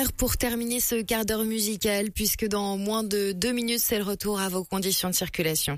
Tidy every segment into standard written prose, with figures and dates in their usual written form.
Pour terminer ce quart d'heure musical, puisque dans moins de 2 minutes, c'est le retour à vos conditions de circulation.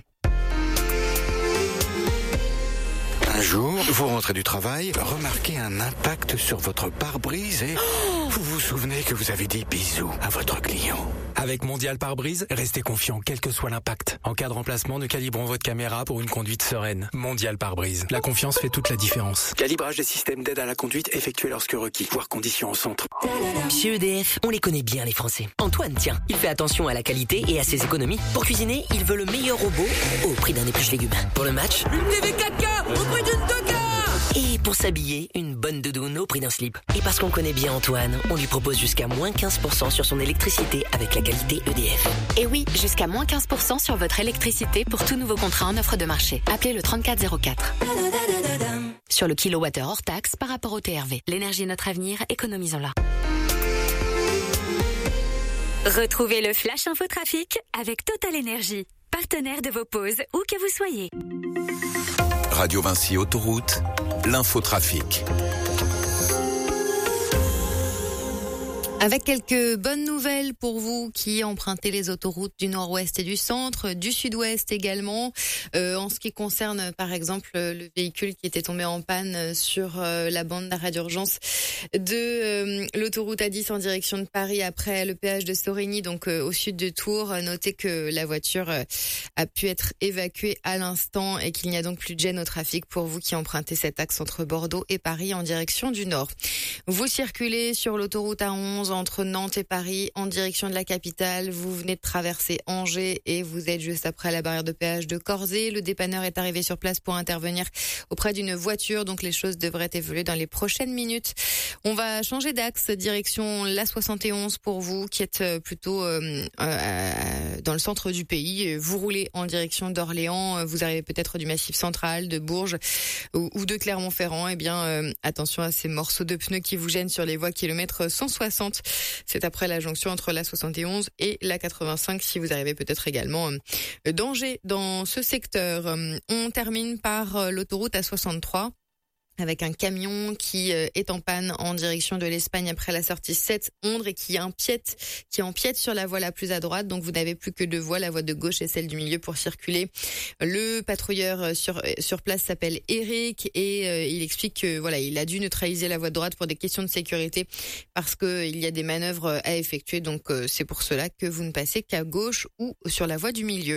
Un jour, vous rentrez du travail, remarquez un impact sur votre pare-brise et vous vous souvenez que vous avez dit bisous à votre client. Avec Mondial Pare-Brise, restez confiant quel que soit l'impact. En cas de remplacement, nous calibrons votre caméra pour une conduite sereine. Mondial Pare-Brise. La confiance fait toute la différence. Calibrage des systèmes d'aide à la conduite effectué lorsque requis. Voir conditions au centre. Chez EDF, on les connaît bien les Français. Antoine, tiens, il fait attention à la qualité et à ses économies. Pour cuisiner, il veut le meilleur robot au prix d'un épluche légumes. Pour le match, une TV 4K au prix d'une 2K. Et pour s'habiller, une bonne doudoune au prix d'un slip. Et parce qu'on connaît bien Antoine, on lui propose jusqu'à moins 15% sur son électricité avec la qualité EDF. Et oui, jusqu'à moins 15% sur votre électricité pour tout nouveau contrat en offre de marché. Appelez le 3404. Sur le kilowattheure hors taxe par rapport au TRV. L'énergie est notre avenir, économisons-la. Retrouvez le Flash Info Trafic avec Total Energy, partenaire de vos pauses où que vous soyez. Radio Vinci Autoroute, l'infotrafic. Avec quelques bonnes nouvelles pour vous qui empruntez les autoroutes du nord-ouest et du centre, du sud-ouest également. En ce qui concerne par exemple le véhicule qui était tombé en panne sur la bande d'arrêt d'urgence de l'autoroute A10 en direction de Paris après le péage de Sorigny, donc au sud de Tours. Notez que la voiture a pu être évacuée à l'instant et qu'il n'y a donc plus de gêne au trafic pour vous qui empruntez cet axe entre Bordeaux et Paris en direction du nord. Vous circulez sur l'autoroute A11 entre Nantes et Paris en direction de la capitale. Vous venez de traverser Angers et vous êtes juste après la barrière de péage de Corzé. Le dépanneur est arrivé sur place pour intervenir auprès d'une voiture, donc les choses devraient évoluer dans les prochaines minutes. On va changer d'axe, direction l'A71 pour vous qui êtes plutôt dans le centre du pays. Vous roulez en direction d'Orléans, vous arrivez peut-être du Massif Central, de Bourges ou de Clermont-Ferrand. Eh bien, attention à ces morceaux de pneus qui vous gênent sur les voies kilomètre 160. C'est après la jonction entre la 71 et la 85 si vous arrivez peut-être également d'Angers dans ce secteur. On termine par l'autoroute A63 avec un camion qui est en panne en direction de l'Espagne après la sortie 7 Ondre et qui empiète sur la voie la plus à droite. Donc vous n'avez plus que deux voies, la voie de gauche et celle du milieu pour circuler. Le patrouilleur sur place s'appelle Eric et il explique que voilà, il a dû neutraliser la voie de droite pour des questions de sécurité parce que il y a des manœuvres à effectuer. Donc c'est pour cela que vous ne passez qu'à gauche ou sur la voie du milieu.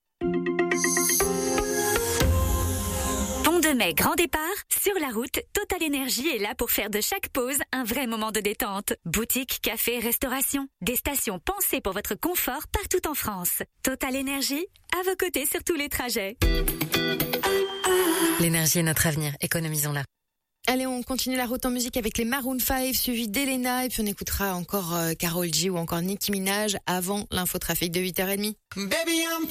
Pont de Mai, grand départ, sur la route, Total Energy est là pour faire de chaque pause un vrai moment de détente. Boutique, café, restauration, des stations pensées pour votre confort partout en France. Total Energy, à vos côtés sur tous les trajets. L'énergie est notre avenir, économisons-la. Allez, on continue la route en musique avec les Maroon 5, suivi d'Elena, et puis on écoutera encore Karol G ou encore Nicki Minaj avant l'infotrafic de 8h30. Baby, I'm